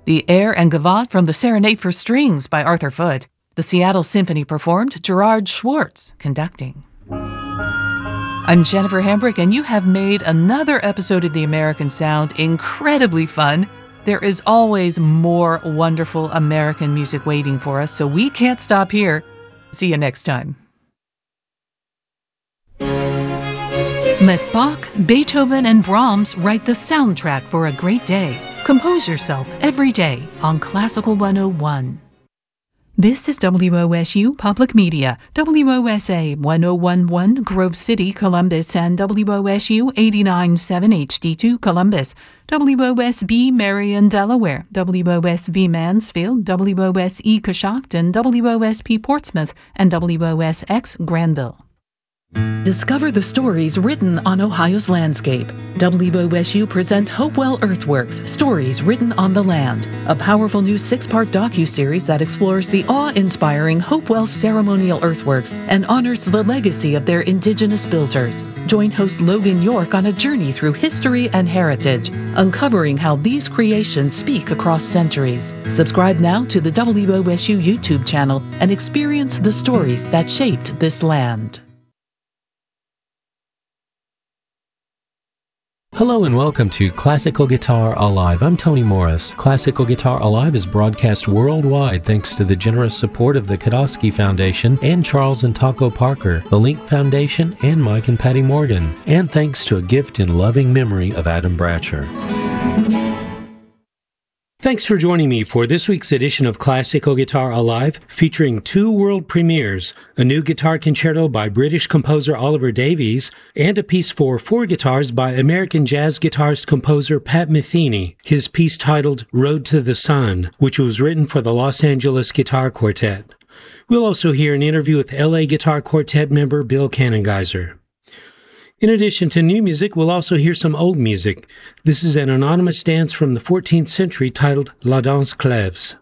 The air and gavotte from the Serenade for Strings by Arthur Foote. The Seattle Symphony performed, Gerard Schwartz conducting. I'm Jennifer Hambrick, and you have made another episode of The American Sound incredibly fun. There is always more wonderful American music waiting for us, so we can't stop here. See you next time. Let Bach, Beethoven, and Brahms write the soundtrack for a great day. Compose yourself every day on Classical 101. This is WOSU Public Media, WOSA 1011 Grove City, Columbus, and WOSU 89.7 HD2 Columbus, WOSB Marion, Delaware, WOSV Mansfield, WOSE Coshocton, WOSP Portsmouth, and WOSX Granville. Discover the stories written on Ohio's landscape. WOSU presents Hopewell Earthworks, Stories Written on the Land, a powerful new 6-part docuseries that explores the awe-inspiring Hopewell ceremonial earthworks and honors the legacy of their indigenous builders. Join host Logan York on a journey through history and heritage, uncovering how these creations speak across centuries. Subscribe now to the WOSU YouTube channel and experience the stories that shaped this land. Hello and welcome to Classical Guitar Alive. I'm Tony Morris. Classical Guitar Alive is broadcast worldwide thanks to the generous support of the Kodosky Foundation and Charles and Taco Parker, the Link Foundation, and Mike and Patty Morgan, and thanks to a gift in loving memory of Adam Bratcher. Thanks for joining me for this week's edition of Classical Guitar Alive, featuring 2 world premieres, a new guitar concerto by British composer Oliver Davies, and a piece for 4 guitars by American jazz guitarist-composer Pat Metheny, his piece titled Road to the Sun, which was written for the Los Angeles Guitar Quartet. We'll also hear an interview with LA Guitar Quartet member Bill Cannengeiser. In addition to new music, we'll also hear some old music. This is an anonymous dance from the 14th century titled La Danse Clèves.